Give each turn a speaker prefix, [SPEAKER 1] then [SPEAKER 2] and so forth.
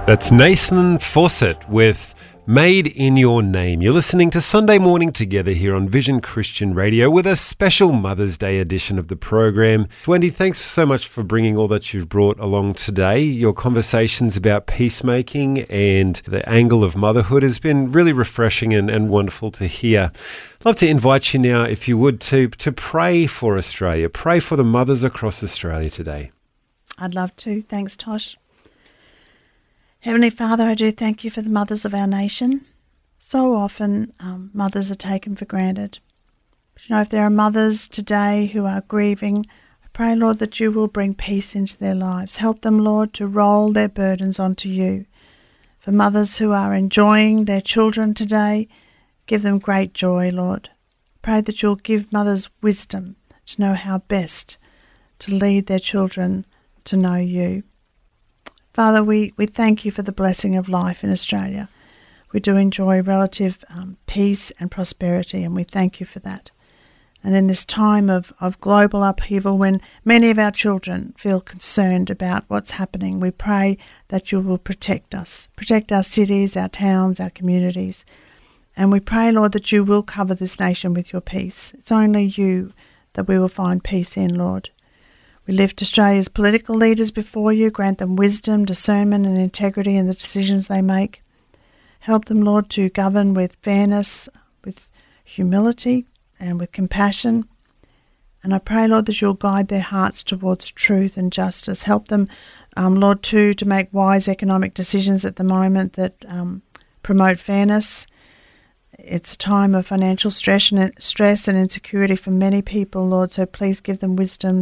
[SPEAKER 1] That's Nathan Fawcett with Made in Your Name. You're listening to Sunday Morning Together here on Vision Christian Radio with a special Mother's Day edition of the program. Wendy, thanks so much for bringing all that you've brought along today. Your conversations about peacemaking and the angle of motherhood has been really refreshing and wonderful to hear. I'd love to invite you now, if you would, to pray for Australia. Pray for the mothers across Australia today.
[SPEAKER 2] I'd love to. Thanks, Tosh. Heavenly Father, I do thank you for the mothers of our nation. So often mothers are taken for granted. But if there are mothers today who are grieving, I pray, Lord, that you will bring peace into their lives. Help them, Lord, to roll their burdens onto you. For mothers who are enjoying their children today, give them great joy, Lord. Pray that you'll give mothers wisdom to know how best to lead their children to know you. Father, we thank you for the blessing of life in Australia. We do enjoy relative peace and prosperity, and we thank you for that. And in this time of global upheaval, when many of our children feel concerned about what's happening, we pray that you will protect us, protect our cities, our towns, our communities. And we pray, Lord, that you will cover this nation with your peace. It's only you that we will find peace in, Lord. We lift Australia's political leaders before you, grant them wisdom, discernment and integrity in the decisions they make. Help them, Lord, to govern with fairness, with humility and with compassion. And I pray, Lord, that you'll guide their hearts towards truth and justice. Help them, Lord, too, to make wise economic decisions at the moment that promote fairness. It's a time of financial stress and insecurity for many people, Lord, so please give them wisdom